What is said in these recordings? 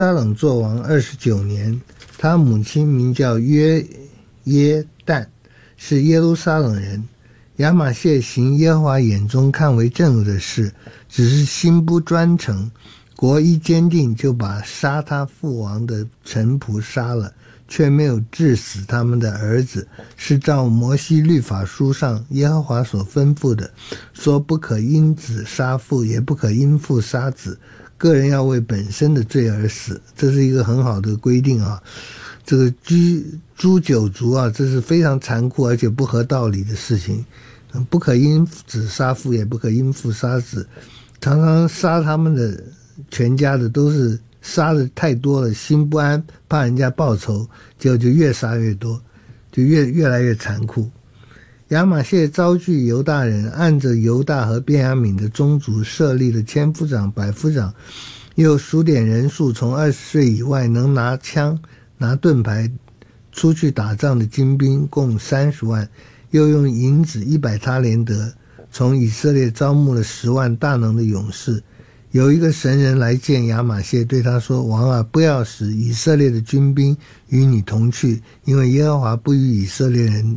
沙冷作王29年，他母亲名叫约耶旦，是耶路撒冷人。亚玛谢行耶和华眼中看为正恶的事，只是心不专诚，国一坚定，就把杀他父王的臣仆杀了，却没有治死他们的儿子，是照摩西律法书上耶和华所吩咐的，说不可因子杀父，也不可因父杀子，个人要为本身的罪而死。这是一个很好的规定啊。这个诛九族啊，这是非常残酷而且不合道理的事情。不可因子杀父，也不可因父杀子，常常杀他们的全家的都是杀的太多了，心不安，怕人家报仇，结果就越杀越多，就越来越残酷。亚玛谢招聚犹大人，按着犹大和便雅悯的宗族设立了千夫长、百夫长，又数点人数，从20岁以外能拿枪拿盾牌出去打仗的精兵共30万，又用银子100他连得，从以色列招募了10万大能的勇士。有一个神人来见亚玛谢，对他说：王啊，不要使以色列的军兵与你同去，因为耶和华不与以色列人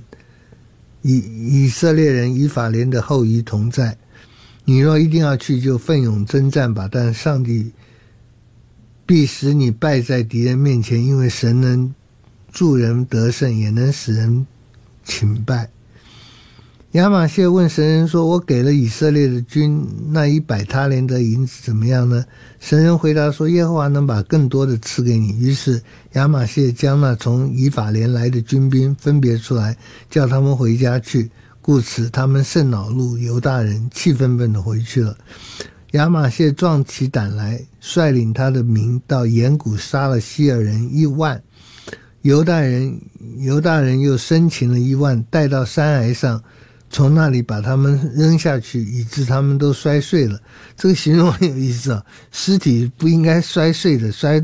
以法莲的后裔同在。你若一定要去，就奋勇征战吧，但上帝必使你败在敌人面前，因为神能助人得胜，也能使人倾败。亚玛谢问神人说：我给了以色列的军那100他连得银子怎么样呢？神人回答说：耶和华能把更多的赐给你。于是亚玛谢将那从以法莲来的军兵分别出来，叫他们回家去，故此他们甚恼怒，犹大人气愤愤地回去了。亚玛谢壮起胆来，率领他的民到岩谷杀了希尔人1万，犹大人又生擒了1万，带到山崖上，从那里把他们扔下去，以致他们都摔碎了。这个形容很有意思啊，尸体不应该摔碎的，摔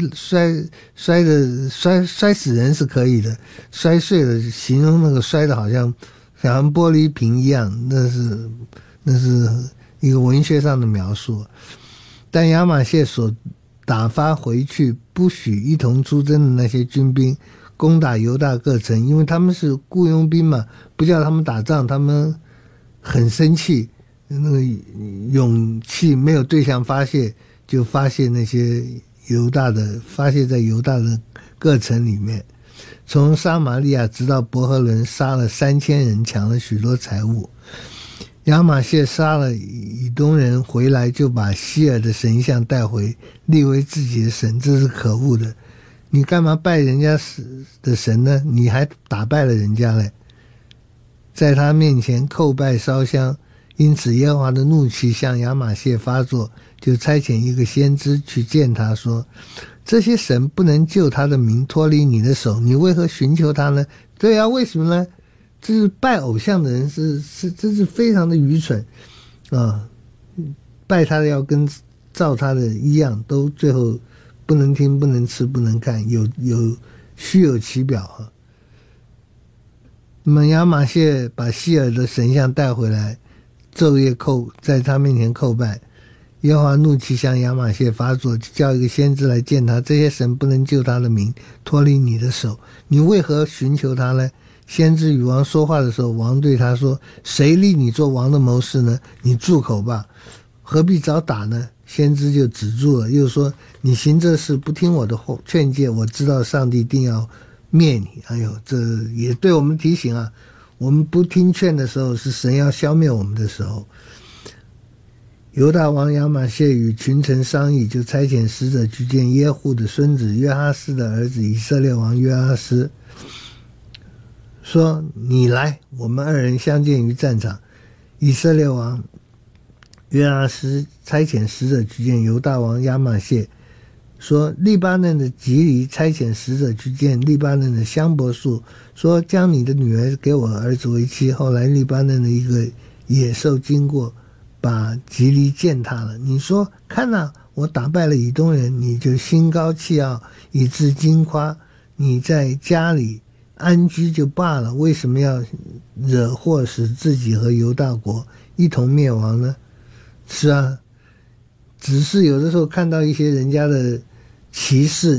死人是可以的，摔碎了，形容那个摔的好像玻璃瓶一样，那是一个文学上的描述。但亚玛谢所打发回去不许一同出征的那些军兵，攻打犹大各城，因为他们是雇佣兵嘛，不叫他们打仗，他们很生气，那个勇气没有对象发泄，就发泄在犹大的各城里面。从撒玛利亚直到伯和伦，杀了3000人，抢了许多财物。亚玛谢杀了以东人回来，就把希尔的神像带回，立为自己的神，这是可恶的。你干嘛拜人家的神呢？你还打败了人家嘞，在他面前叩拜烧香。因此耶和华的怒气向亚玛谢发作，就差遣一个先知去见他，说：这些神不能救他的民脱离你的手，你为何寻求他呢？对啊，为什么呢？这是拜偶像的人真是非常的愚蠢啊！拜他的要跟照他的一样，都最后不能听，不能吃，不能看，虚有其表啊。那么亚玛谢把希尔的神像带回来，昼夜在他面前叩拜。耶和华怒气向亚玛谢发作，叫一个先知来见他，这些神不能救他的民脱离你的手，你为何寻求他呢？先知与王说话的时候，王对他说：谁立你做王的谋士呢？你住口吧，何必早打呢？先知就止住了，又说：你行这事不听我的劝诫，我知道上帝一定要灭你。哎呦，这也对我们提醒啊，我们不听劝的时候，是神要消灭我们的时候。犹大王亚玛谢与群臣商议，就差遣使者去见耶户的孙子约哈斯的儿子以色列王约哈斯，说：你来，我们2人相见于战场。以色列王约哈斯差遣使者去见犹大王亚玛谢，说：利巴嫩的吉黎差遣使者去见利巴嫩的香柏树，说：将你的女儿给我儿子为妻。后来利巴嫩的一个野兽经过，把吉黎践踏了。你说看啊，我打败了以东人，你就心高气傲，以致惊夸。你在家里安居就罢了，为什么要惹祸，使自己和犹大国一同灭亡呢？是啊，只是有的时候看到一些人家的其事